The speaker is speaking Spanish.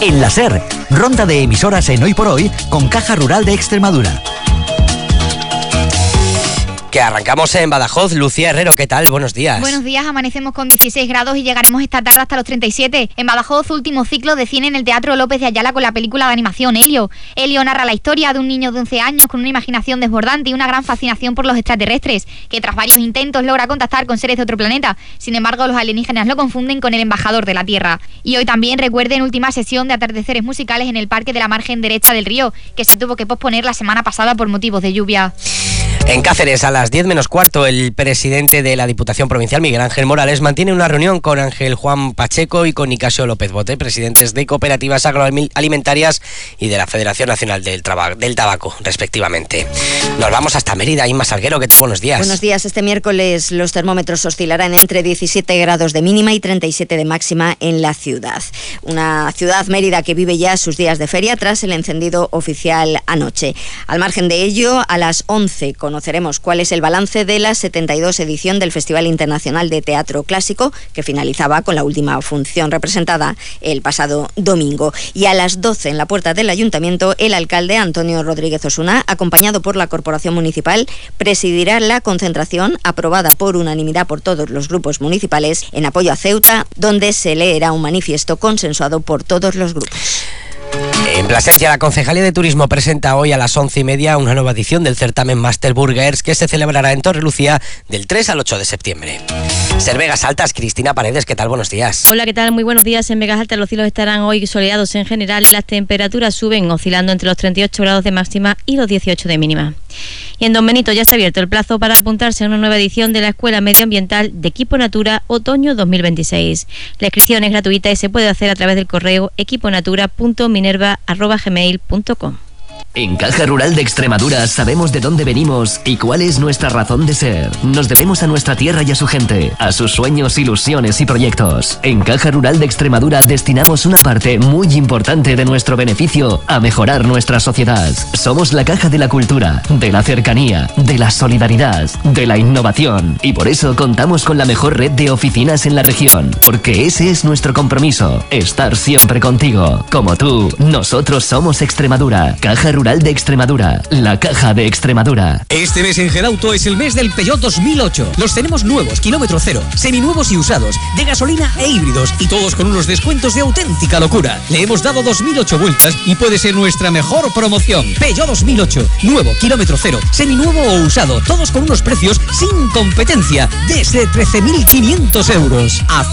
en la SER. Ronda de emisoras en Hoy por Hoy con Caja Rural de Extremadura. Que arrancamos en Badajoz. Lucía Herrero, ¿qué tal? Buenos días. Buenos días, amanecemos con 16 grados y llegaremos esta tarde hasta los 37. En Badajoz, último ciclo de cine en el Teatro López de Ayala con la película de animación Helio. Helio narra la historia de un niño de 11 años con una imaginación desbordante y una gran fascinación por los extraterrestres, que tras varios intentos logra contactar con seres de otro planeta. Sin embargo, los alienígenas lo confunden con el embajador de la Tierra. Y hoy también recuerden última sesión de atardeceres musicales en el Parque de la Margen Derecha del Río, que se tuvo que posponer la semana pasada por motivos de lluvia. En Cáceres, a las 10 menos cuarto, el presidente de la Diputación Provincial, Miguel Ángel Morales, mantiene una reunión con Ángel Juan Pacheco y con Nicasio López Bote, presidentes de cooperativas agroalimentarias y de la Federación Nacional del Tabaco, respectivamente. Nos vamos hasta Mérida. Inma Salguero, ¿qué tal? Buenos días. Buenos días. Este miércoles los termómetros oscilarán entre 17 grados de mínima y 37 de máxima en la ciudad. Una ciudad, Mérida, que vive ya sus días de feria tras el encendido oficial anoche. Al margen de ello, a las 11 conoceremos cuál es el balance de la 72 edición del Festival Internacional de Teatro Clásico, que finalizaba con la última función representada el pasado domingo. Y a las 12 en la puerta del Ayuntamiento, el alcalde Antonio Rodríguez Osuna, acompañado por la Corporación Municipal, presidirá la concentración aprobada por unanimidad por todos los grupos municipales en apoyo a Ceuta, donde se leerá un manifiesto consensuado por todos los grupos. En Plasencia, la Concejalía de Turismo presenta hoy a las 11:30 una nueva edición del certamen Master Burgers que se celebrará en Torrelucía del 3 al 8 de septiembre. Ser Vegas Altas, Cristina Paredes, ¿qué tal? Buenos días. Hola, ¿qué tal? Muy buenos días. En Vegas Altas los cielos estarán hoy soleados en general y las temperaturas suben oscilando entre los 38 grados de máxima y los 18 de mínima. Y en Don Benito ya está abierto el plazo para apuntarse a una nueva edición de la Escuela Medioambiental de Equipo Natura Otoño 2026. La inscripción es gratuita y se puede hacer a través del correo equiponatura.minerva@gmail.com. En Caja Rural de Extremadura sabemos de dónde venimos y cuál es nuestra razón de ser. Nos debemos a nuestra tierra y a su gente, a sus sueños, ilusiones y proyectos. En Caja Rural de Extremadura destinamos una parte muy importante de nuestro beneficio a mejorar nuestra sociedad. Somos la caja de la cultura, de la cercanía, de la solidaridad, de la innovación. Y por eso contamos con la mejor red de oficinas en la región. Porque ese es nuestro compromiso, estar siempre contigo. Como tú, nosotros somos Extremadura. Caja Rural de Extremadura, la caja de Extremadura. Este mes en Gerauto es el mes del Peugeot 2008. Los tenemos nuevos, kilómetro cero, seminuevos y usados, de gasolina e híbridos, y todos con unos descuentos de auténtica locura. Le hemos dado 2008 vueltas y puede ser nuestra mejor promoción. Peugeot 2008, nuevo, kilómetro cero, seminuevo o usado, todos con unos precios sin competencia, desde 13.500 euros.